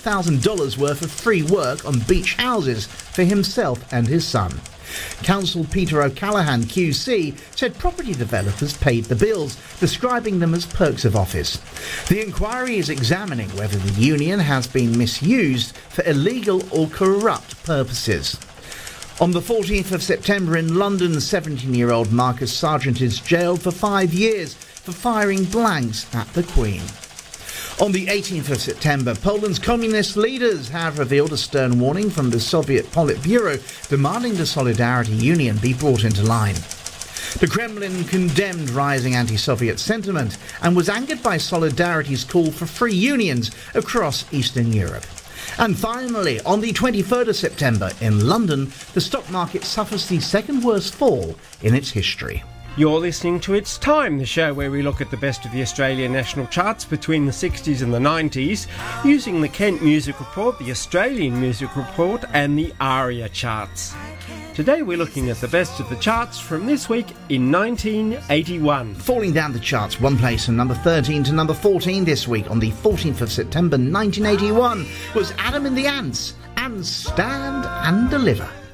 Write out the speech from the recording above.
$5,000 worth of free work on beach houses for himself and his son. Counsel Peter O'Callaghan QC said property developers paid the bills, describing them as perks of office. The inquiry is examining whether the union has been misused for illegal or corrupt purposes. On the 14th of September in London, 17-year-old Marcus Sargent is jailed for 5 years for firing blanks at the Queen. On the 18th of September, Poland's communist leaders have revealed a stern warning from the Soviet Politburo demanding the Solidarity Union be brought into line. The Kremlin condemned rising anti-Soviet sentiment and was angered by Solidarity's call for free unions across Eastern Europe. And finally, on the 23rd of September in London, the stock market suffers the second worst fall in its history. You're listening to It's Time, the show where we look at the best of the Australian national charts between the 60s and the 90s, using the Kent Music Report, the Australian Music Report and the ARIA charts. Today we're looking at the best of the charts from this week in 1981. Falling down the charts one place from number 13 to number 14 this week on the 14th of September 1981 was Adam and the Ants and Stand and Deliver.